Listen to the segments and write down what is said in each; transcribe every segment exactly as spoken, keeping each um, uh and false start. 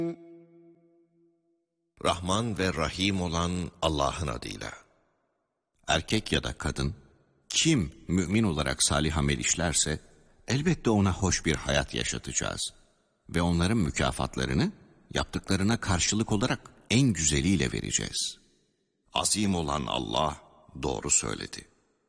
Rahman ve Rahim olan Allah'ın adıyla. Erkek ya da kadın, kim mümin olarak salih amel işlerse, elbette ona hoş bir hayat yaşatacağız. Ve onların mükafatlarını, yaptıklarına karşılık olarak en güzeliyle vereceğiz. Azim olan Allah doğru söyledi.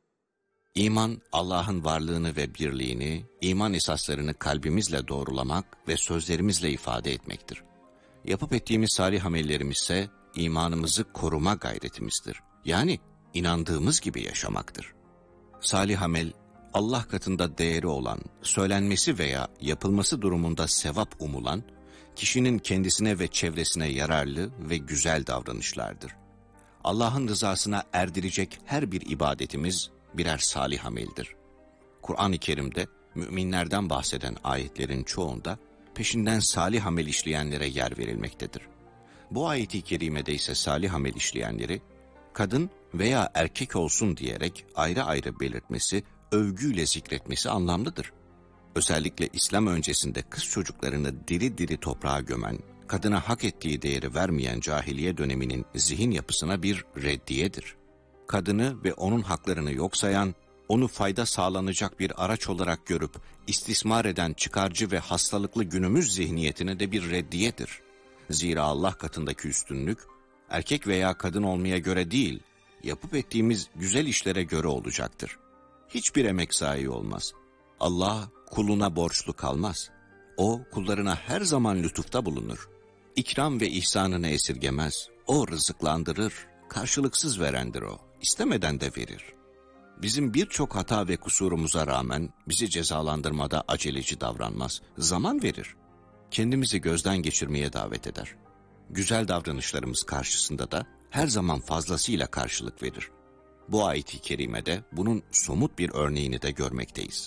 İman, Allah'ın varlığını ve birliğini, iman esaslarını kalbimizle doğrulamak ve sözlerimizle ifade etmektir. Yapıp ettiğimiz salih amellerimiz ise imanımızı koruma gayretimizdir. Yani inandığımız gibi yaşamaktır. Salih amel, Allah katında değeri olan, söylenmesi veya yapılması durumunda sevap umulan, kişinin kendisine ve çevresine yararlı ve güzel davranışlardır. Allah'ın rızasına erdirecek her bir ibadetimiz birer salih ameldir. Kur'an-ı Kerim'de müminlerden bahseden ayetlerin çoğunda peşinden salih amel işleyenlere yer verilmektedir. Bu ayet-i kerimede ise salih amel işleyenleri, kadın veya erkek olsun diyerek ayrı ayrı belirtmesi, övgüyle zikretmesi anlamlıdır. Özellikle İslam öncesinde kız çocuklarını diri diri toprağa gömen, kadına hak ettiği değeri vermeyen cahiliye döneminin zihin yapısına bir reddiyedir. Kadını ve onun haklarını yok sayan, onu fayda sağlanacak bir araç olarak görüp istismar eden çıkarcı ve hastalıklı günümüz zihniyetine de bir reddiyedir. Zira Allah katındaki üstünlük, erkek veya kadın olmaya göre değil, yapıp ettiğimiz güzel işlere göre olacaktır. Hiçbir emek zayi olmaz. Allah kuluna borçlu kalmaz. O kullarına her zaman lütufta bulunur. İkram ve ihsanını esirgemez. O rızıklandırır, karşılıksız verendir o. İstemeden de verir. Bizim birçok hata ve kusurumuza rağmen bizi cezalandırmada aceleci davranmaz. Zaman verir. Kendimizi gözden geçirmeye davet eder. Güzel davranışlarımız karşısında da her zaman fazlasıyla karşılık verir. Bu ayet-i kerimede bunun somut bir örneğini de görmekteyiz.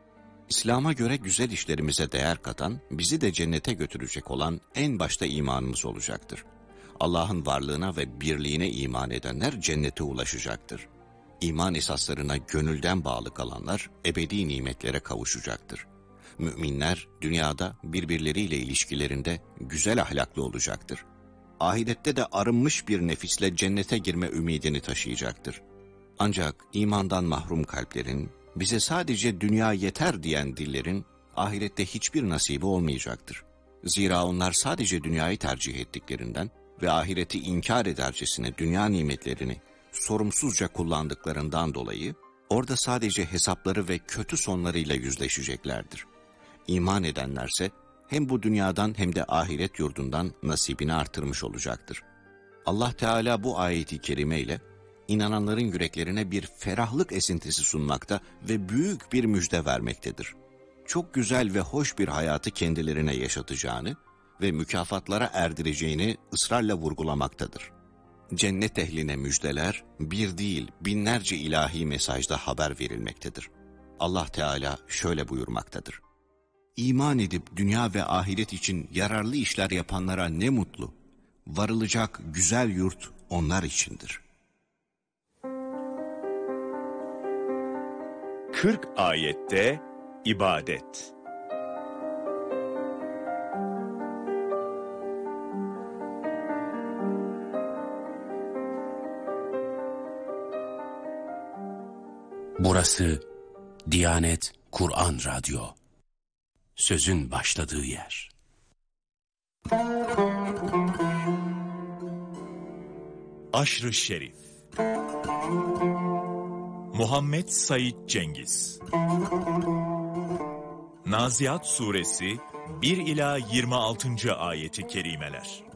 İslam'a göre güzel işlerimize değer katan, bizi de cennete götürecek olan en başta imanımız olacaktır. Allah'ın varlığına ve birliğine iman edenler cennete ulaşacaktır. İman esaslarına gönülden bağlı kalanlar ebedi nimetlere kavuşacaktır. Müminler dünyada birbirleriyle ilişkilerinde güzel ahlaklı olacaktır. Ahirette de arınmış bir nefisle cennete girme ümidini taşıyacaktır. Ancak imandan mahrum kalplerin, bize sadece dünya yeter diyen dillerin ahirette hiçbir nasibi olmayacaktır. Zira onlar sadece dünyayı tercih ettiklerinden ve ahireti inkar edercesine dünya nimetlerini sorumsuzca kullandıklarından dolayı orada sadece hesapları ve kötü sonlarıyla yüzleşeceklerdir. İman edenlerse hem bu dünyadan hem de ahiret yurdundan nasibini artırmış olacaktır. Allah Teala bu ayeti kerime ile inananların yüreklerine bir ferahlık esintisi sunmakta ve büyük bir müjde vermektedir. Çok güzel ve hoş bir hayatı kendilerine yaşatacağını ve mükafatlara erdireceğini ısrarla vurgulamaktadır. Cennet ehline müjdeler bir değil binlerce ilahi mesajda haber verilmektedir. Allah Teala şöyle buyurmaktadır. İman edip dünya ve ahiret için yararlı işler yapanlara ne mutlu. Varılacak güzel yurt onlar içindir. kırk ayette ibadet. Burası Diyanet Kur'an Radyo. Sözün başladığı yer. Aşr-ı Şerif. Muhammed Said Cengiz. Naziat Suresi bir ila yirmi altıncı ayeti kerimeler.